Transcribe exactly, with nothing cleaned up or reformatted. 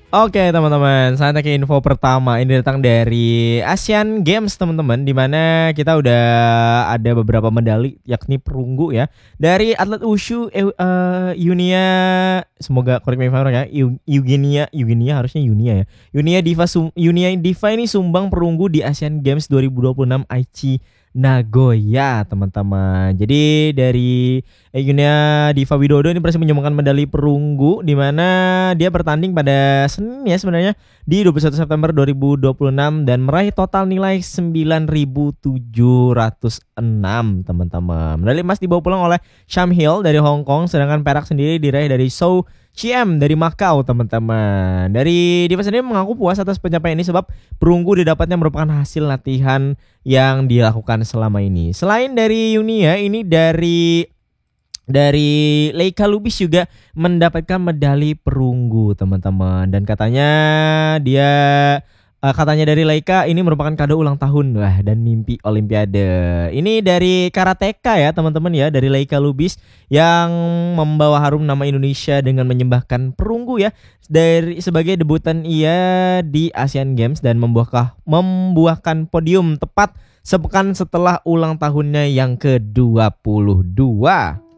Oke teman-teman, saatnya ke info pertama. Ini datang dari Asian Games teman-teman, di mana kita udah ada beberapa medali, yakni perunggu ya, dari atlet wushu eh, eh, Yunia, semoga correct me if I'm wrong ya, Eu- Eugenia, Eugenia harusnya Yunia ya. Yunia Diva Sum, Yunia Diva ini sumbang perunggu di Asian Games dua ribu dua puluh enam Aichi Nagoya teman-teman. Jadi dari Yunia Diva Widodo ini berhasil menyumbangkan medali perunggu, di mana dia bertanding pada Senin ya sebenarnya di dua puluh satu September dua ribu dua puluh enam dan meraih total nilai sembilan ribu tujuh ratus enam teman-teman. Medali emas dibawa pulang oleh Sham Hill dari Hong Kong, sedangkan perak sendiri diraih dari Zhou Chiem dari Makau teman-teman. Dari Diva sendiri mengaku puas atas pencapaian ini sebab perunggu didapatnya merupakan hasil latihan yang dilakukan selama ini. Selain dari Yunia, ini dari dari Leica Lubis juga mendapatkan medali perunggu teman-teman, dan katanya dia eh, katanya dari Leica ini merupakan kado ulang tahun wah dan mimpi Olimpiade. Ini dari karateka ya teman-teman ya, dari Leica Lubis yang membawa harum nama Indonesia dengan menyembahkan perunggu ya dari sebagai debutan ia di Asian Games dan membuahkan membuahkan podium tepat sepekan setelah ulang tahunnya yang ke dua puluh dua.